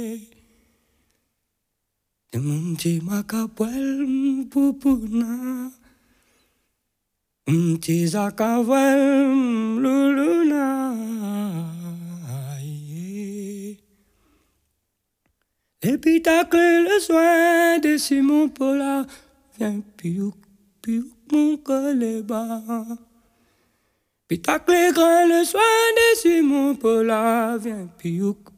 De mon petit macapuel poupouna, petit zacavuel luluna. L'épitacle, le soin de Simon Paula, viens piouk, piouk, mon coléba. Pitacle grand, le soin de Simon Paula, viens piouk,